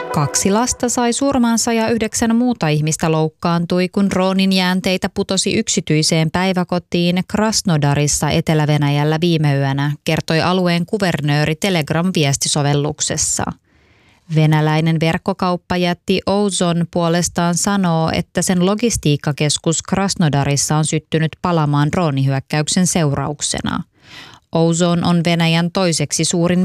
2 lasta sai surmansa ja 9 muuta ihmistä loukkaantui, kun droonin jäänteitä putosi yksityiseen päiväkotiin Krasnodarissa Etelä-Venäjällä viime yönä, kertoi alueen kuvernööri Telegram-viestisovelluksessa. Venäläinen verkkokauppajätti Ozon puolestaan sanoo, että sen logistiikkakeskus Krasnodarissa on syttynyt palamaan droonihyökkäyksen seurauksena. Ozon on Venäjän toiseksi suurin